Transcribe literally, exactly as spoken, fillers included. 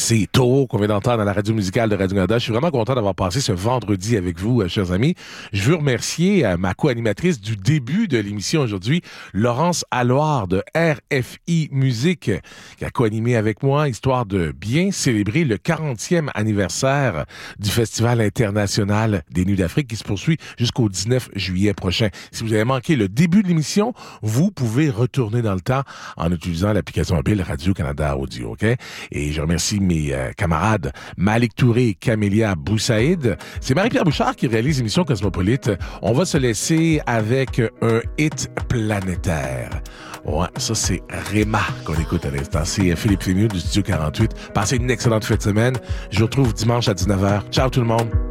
C'est Taureau qu'on vient d'entendre à la radio musicale de Radio-Canada. Je suis vraiment content d'avoir passé ce vendredi avec vous, euh, chers amis. Je veux remercier euh, ma co-animatrice du début de l'émission aujourd'hui, Laurence Alloire de R F I Musique, qui a co-animé avec moi, histoire de bien célébrer le quarantième anniversaire du Festival international des Nuits d'Afrique qui se poursuit jusqu'au dix-neuf juillet prochain. Si vous avez manqué le début de l'émission, vous pouvez retourner dans le temps en utilisant l'application mobile Radio-Canada Audio, OK? Et je remercie mes euh, camarades Malik Touré et Camélia Boussaïd. C'est Marie-Pierre Bouchard qui réalise l'émission Cosmopolite. On va se laisser avec un hit planétaire. Ouais, ça c'est Réma qu'on écoute à l'instant. C'est Philippe Fémieux du Studio quarante-huit. Passez une excellente fin de semaine. Je vous retrouve dimanche à dix-neuf heures. Ciao tout le monde!